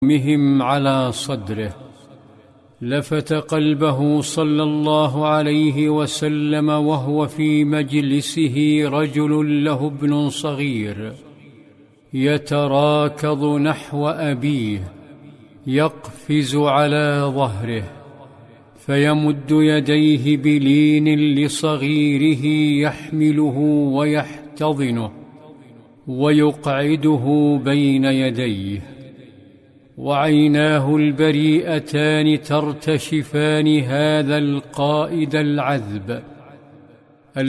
مهم على صدره. لفت قلبه صلى الله عليه وسلم وهو في مجلسه رجل له ابن صغير يتراكض نحو أبيه يقفز على ظهره، فيمد يديه بلين لصغيره يحمله ويحتضنه ويقعده بين يديه، وعيناه البريئتان ترتشفان هذا القائد العذب